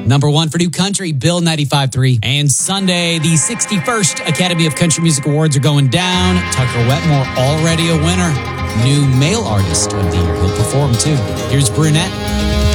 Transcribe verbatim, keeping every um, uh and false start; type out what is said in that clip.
Number one for New Country, Bill ninety-five point three. And Sunday, the sixty-first Academy of Country Music Awards are going down. Tucker Wetmore already a winner. New male artist of the year. He'll perform too. Here's Brunette.